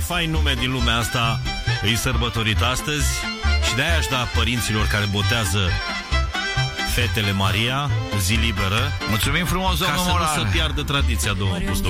fain nume din lumea asta îi sărbătorit astăzi și de-aia aș da părinților care botează fetele Maria zi liberă. Mulțumim frumos, domnul Morar. Ca să nu se piardă tradiția, domnul Pustul.